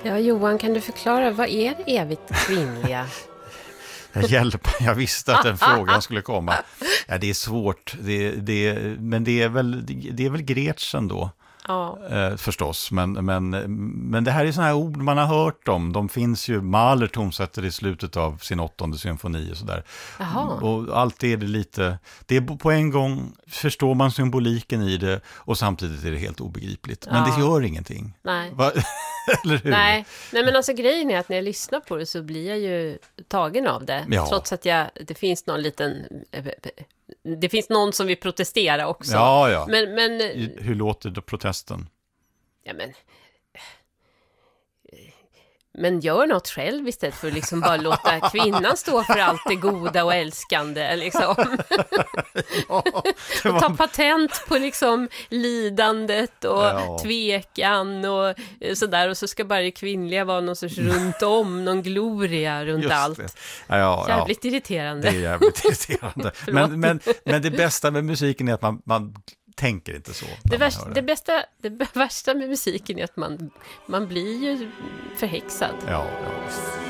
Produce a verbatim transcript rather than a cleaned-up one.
Ja, Johan, kan du förklara, vad är det evigt kvinnliga? Jag hjälper, jag visste att den frågan skulle komma. Ja, det är svårt, det, det, men det är väl, det är väl Gretchen då. Ja. Eh, förstås, men, men, men det här är sådana här ord man har hört om. De finns ju, Mahler tonsätter i slutet av sin åttonde symfoni och sådär. Och allt är det lite, det är på en gång förstår man symboliken i det och samtidigt är det helt obegripligt. Men ja. Det gör ingenting. Nej. Va? Eller hur? Nej. Nej, men alltså grejen är att när jag lyssnar på det så blir jag ju tagen av det. Ja. Trots att jag, det finns någon liten... Det finns någon som vill protestera också. Ja, ja. Men, men, hur låter då protesten? Ja, men... Men gör något själv istället för att liksom bara låta kvinnan stå för allt det goda och älskande. Liksom. Ja, var... och ta patent på liksom lidandet och ja. Tvekan och sådär. Och så ska bara det kvinnliga vara någon sorts runt om, någon gloria runt Just allt. Ja, ja, jävligt ja. irriterande. Det är jävligt irriterande. men, men, men det bästa med musiken är att man... man tänker inte så. Det, värsta, det. det bästa, det värsta med musiken är att man, man blir ju förhäxad. Ja, ja.